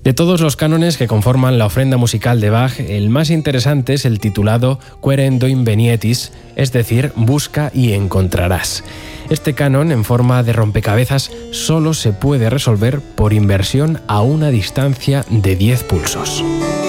De todos los cánones que conforman la ofrenda musical de Bach, el más interesante es el titulado Querendo invenietis, es decir, busca y encontrarás. Este canon, en forma de rompecabezas, solo se puede resolver por inversión a una distancia de 10 pulsos.